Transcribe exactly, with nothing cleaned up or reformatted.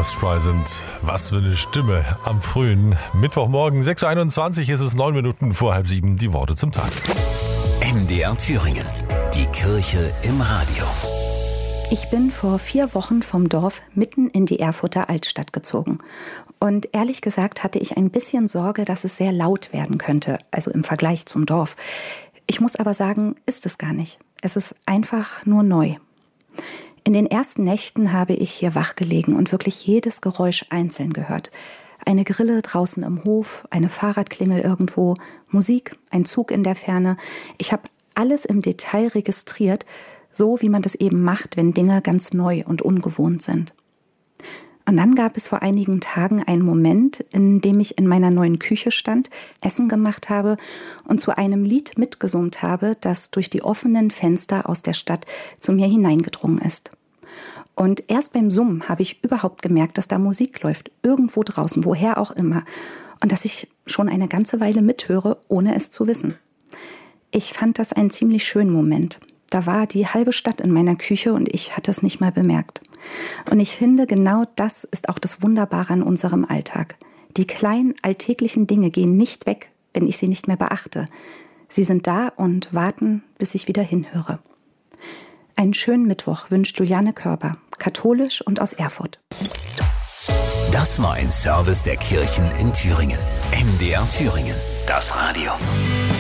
Barbra Streisand, was für eine Stimme am frühen Mittwochmorgen. sechs Uhr einundzwanzig ist es, neun Minuten vor halb sieben, die Worte zum Tag. M D R Thüringen, die Kirche im Radio. Ich bin vor vier Wochen vom Dorf mitten in die Erfurter Altstadt gezogen. Und ehrlich gesagt hatte ich ein bisschen Sorge, dass es sehr laut werden könnte, also im Vergleich zum Dorf. Ich muss aber sagen, ist es gar nicht. Es ist einfach nur neu. In den ersten Nächten habe ich hier wach gelegen und wirklich jedes Geräusch einzeln gehört. Eine Grille draußen im Hof, eine Fahrradklingel irgendwo, Musik, ein Zug in der Ferne. Ich habe alles im Detail registriert, so wie man das eben macht, wenn Dinge ganz neu und ungewohnt sind. Und dann gab es vor einigen Tagen einen Moment, in dem ich in meiner neuen Küche stand, Essen gemacht habe und zu einem Lied mitgesummt habe, das durch die offenen Fenster aus der Stadt zu mir hineingedrungen ist. Und erst beim Summen habe ich überhaupt gemerkt, dass da Musik läuft, irgendwo draußen, woher auch immer, und dass ich schon eine ganze Weile mithöre, ohne es zu wissen. Ich fand das einen ziemlich schönen Moment. Da war die halbe Stadt in meiner Küche und ich hatte es nicht mal bemerkt. Und ich finde, genau das ist auch das Wunderbare an unserem Alltag. Die kleinen alltäglichen Dinge gehen nicht weg, wenn ich sie nicht mehr beachte. Sie sind da und warten, bis ich wieder hinhöre. Einen schönen Mittwoch wünscht Juliane Körber, katholisch und aus Erfurt. Das war ein Service der Kirchen in Thüringen. M D R Thüringen, das Radio.